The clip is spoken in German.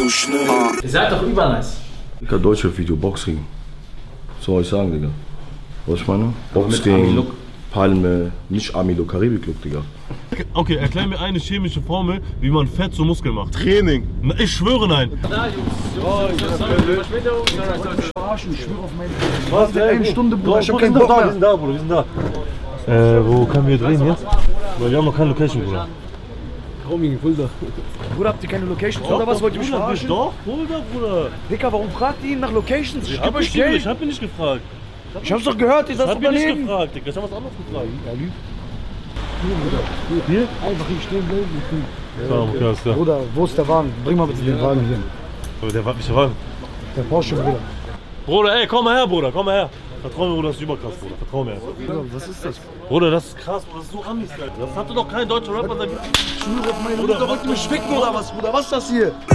so schnell. Ihr seid doch übernice. Digga, Deutschrap-Video, Boxring. Was soll ich sagen, Digga? Was ich meine? Boxring, Palme, nicht Army-Look, Karibik-Look, Digga. Okay, erklär mir eine chemische Formel, wie man Fett zu Muskeln macht. Training. Na, ich schwöre nein. Da, Jungs. Ich schwöre auf meine. Was? Eine Stunde, Bruder. Ich hab keinen Bock Wir mehr. sind da, Bruder, wir sind da. Wo können wir drehen jetzt? Weil wir haben noch keine Location, Bruder. Homie, Fulda. Bruder, habt ihr keine Locations oder was? Wollt ihr mich verarschen? Doch, Fulda, Bruder. Dicker, warum fragt ihr ihn nach Locations? Ich geb euch Ich Geld. hab ihn nicht gefragt. Ich hab's doch gehört, ihr seid Ich hab ihn nicht Unternehmen. gefragt, Digga. Ich hab was anderes gefragt. Er lügt. Hier, Bruder. Hier? Einfach hier stehen bleiben. Ja, okay, alles klar. Bruder, wo ist der Wagen? Bring mal bitte den Wagen hier. Aber der war nicht der Wagen. Der Porsche, Bruder. Bruder, ey, komm mal her, Bruder, komm mal her. Vertrau mir, Bruder, das ist überkrass, Bruder. Vertrau mir. Bruder, was ist das? Bruder, das ist krass, Bruder, das ist so Amis, Alter. Das hatte doch kein deutscher Rapper seit. Ich schwöre auf meine Bruder, wollt ihr mich ficken oder was, Bruder? Was ist das hier?